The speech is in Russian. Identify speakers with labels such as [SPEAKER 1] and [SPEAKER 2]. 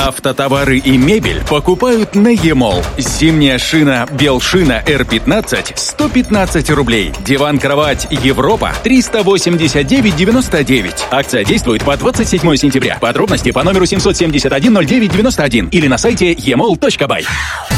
[SPEAKER 1] Автотовары и мебель покупают на ЕМОЛ. Зимняя шина Белшина R15 – 115 рублей. Диван-кровать Европа – 389,99. Акция действует по 27 сентября. Подробности по номеру 7710991 или на сайте emol.by.